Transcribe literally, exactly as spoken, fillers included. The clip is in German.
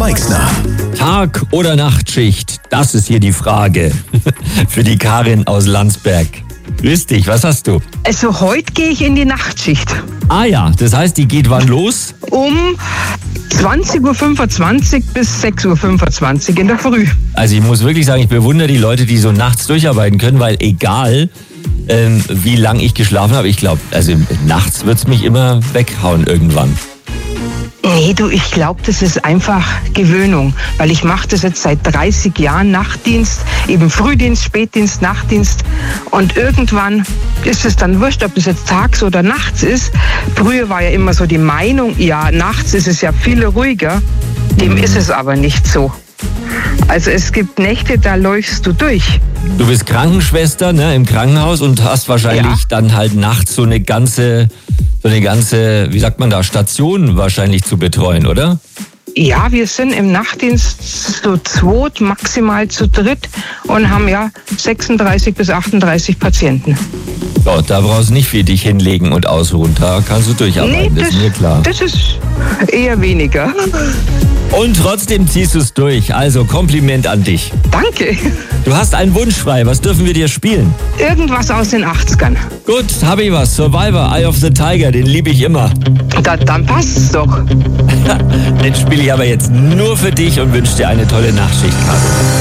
Meixner. Tag- oder Nachtschicht? Das ist hier die Frage. Für die Karin aus Landsberg. Grüß dich, was hast du? Also heute gehe ich in die Nachtschicht. Ah ja, das heißt, die geht wann los? Um zwanzig Uhr fünfundzwanzig bis sechs Uhr fünfundzwanzig in der Früh. Also ich muss wirklich sagen, ich bewundere die Leute, die so nachts durcharbeiten können, weil egal, ähm, wie lang ich geschlafen habe, ich glaube, also nachts wird es mich immer weghauen irgendwann. Nee, du, ich glaube, das ist einfach Gewöhnung, weil ich mache das jetzt seit dreißig Jahren, Nachtdienst, eben Frühdienst, Spätdienst, Nachtdienst, und irgendwann ist es dann wurscht, ob das jetzt tags oder nachts ist. Früher war ja immer so die Meinung, ja, nachts ist es ja viel ruhiger, dem ist es aber nicht so. Also es gibt Nächte, da läufst du durch. Du bist Krankenschwester, ne, im Krankenhaus und hast wahrscheinlich Ja. dann halt nachts so eine ganze, so eine ganze, wie sagt man da, Station wahrscheinlich zu betreuen, oder? Ja, wir sind im Nachtdienst zu zweit, maximal zu dritt und haben ja sechsunddreißig bis achtunddreißig Patienten. Ja, da brauchst du nicht viel dich hinlegen und ausruhen, da kannst du durcharbeiten, das ist mir klar. das ist eher weniger. Und trotzdem ziehst du es durch, also Kompliment an dich. Danke. Du hast einen Wunsch frei, was dürfen wir dir spielen? Irgendwas aus den achtzigern. Gut, hab ich was, Survivor, Eye of the Tiger, den liebe ich immer. Da, dann passt's doch. Den spiele ich aber jetzt nur für dich und wünsche dir eine tolle Nachtschicht, Karin.